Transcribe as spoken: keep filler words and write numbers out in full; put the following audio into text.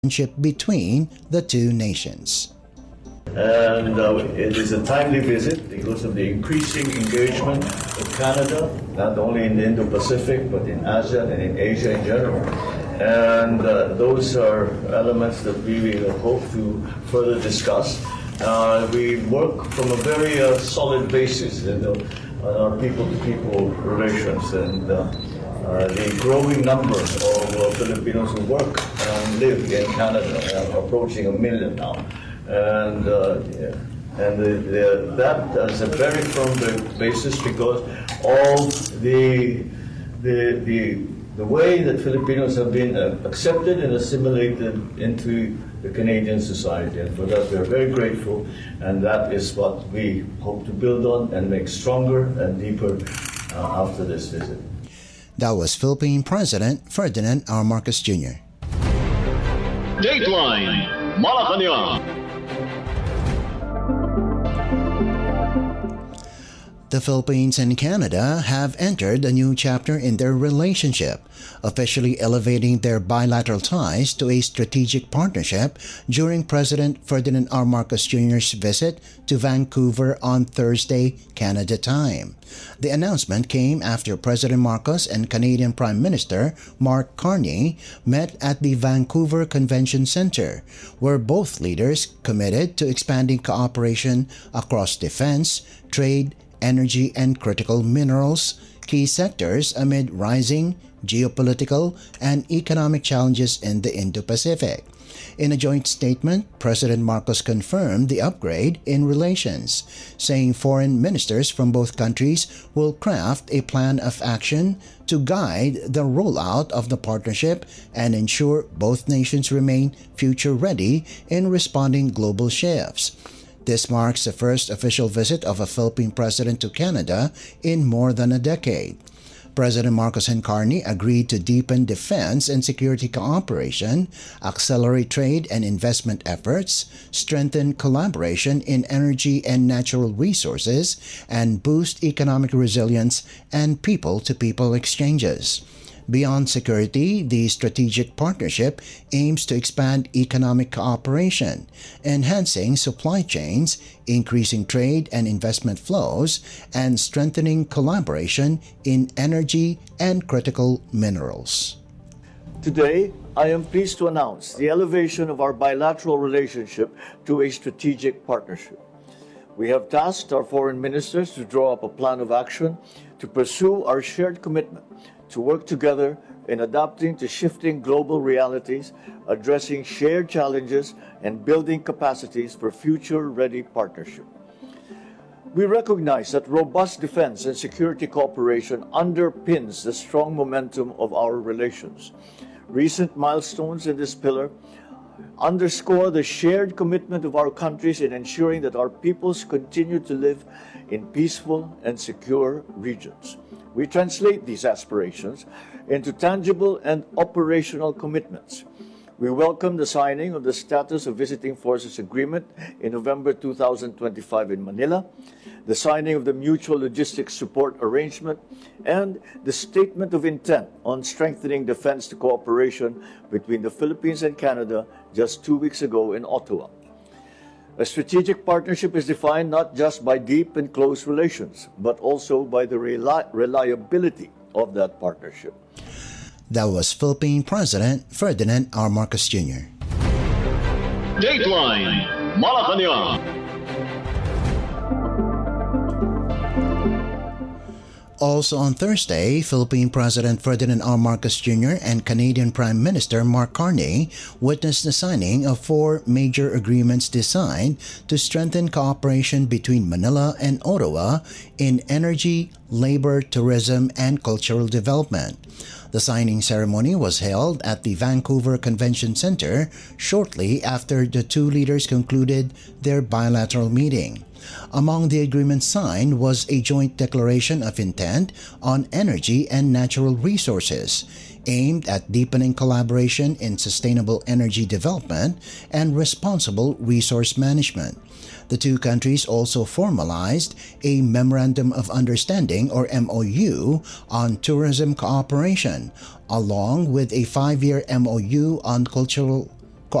relationship between the two nations. And uh, it is a timely visit because of the increasing engagement of Canada, not only in the Indo-Pacific, but in ASEAN and in Asia in general. And uh, those are elements that we will hope to further discuss. Uh, we work from a very uh, solid basis, you know, on our people-to-people relations, and uh, uh, the growing number of uh, Filipinos who work and live in Canada, uh, approaching a million now. And uh, yeah. and the, the, that is a very firm basis because all the the the the way that Filipinos have been uh, accepted and assimilated into the Canadian society, and for that we are very grateful. And that is what we hope to build on and make stronger and deeper uh, after this visit. That was Philippine President Ferdinand R. Marcos Junior Dateline Malacanang. The Philippines and Canada have entered a new chapter in their relationship, officially elevating their bilateral ties to a strategic partnership during President Ferdinand R. Marcos Junior's visit to Vancouver on Thursday, Canada time. The announcement came after President Marcos and Canadian Prime Minister Mark Carney met at the Vancouver Convention Centre, where both leaders committed to expanding cooperation across defense, trade, energy and critical minerals, key sectors amid rising geopolitical and economic challenges in the Indo-Pacific. In a joint statement, President Marcos confirmed the upgrade in relations, saying foreign ministers from both countries will craft a plan of action to guide the rollout of the partnership and ensure both nations remain future-ready in responding global shifts. This marks the first official visit of a Philippine president to Canada in more than a decade. President Marcos and Carney agreed to deepen defense and security cooperation, accelerate trade and investment efforts, strengthen collaboration in energy and natural resources, and boost economic resilience and people-to-people exchanges. Beyond security, the strategic partnership aims to expand economic cooperation, enhancing supply chains, increasing trade and investment flows, and strengthening collaboration in energy and critical minerals. Today, I am pleased to announce the elevation of our bilateral relationship to a strategic partnership. We have tasked our foreign ministers to draw up a plan of action to pursue our shared commitment to work together in adapting to shifting global realities, addressing shared challenges, and building capacities for future-ready partnership. We recognize that robust defense and security cooperation underpins the strong momentum of our relations. Recent milestones in this pillar underscore the shared commitment of our countries in ensuring that our peoples continue to live in peaceful and secure regions. We translate these aspirations into tangible and operational commitments. We welcome the signing of the Status of Visiting Forces Agreement in November two thousand twenty-five in Manila, the signing of the Mutual Logistics Support Arrangement, and the Statement of Intent on Strengthening Defense Cooperation between the Philippines and Canada just two weeks ago in Ottawa. A strategic partnership is defined not just by deep and close relations, but also by the reli- reliability of that partnership. That was Philippine President Ferdinand R. Marcos Junior Dateline Malacanang. Also on Thursday, Philippine President Ferdinand R. Marcos Junior and Canadian Prime Minister Mark Carney witnessed the signing of four major agreements designed to strengthen cooperation between Manila and Ottawa in energy, labor, tourism, and cultural development. The signing ceremony was held at the Vancouver Convention Centre shortly after the two leaders concluded their bilateral meeting. Among the agreements signed was a joint declaration of intent on energy and natural resources, aimed at deepening collaboration in sustainable energy development and responsible resource management. The two countries also formalized a Memorandum of Understanding or M O U on tourism cooperation, along with a five-year M O U on cultural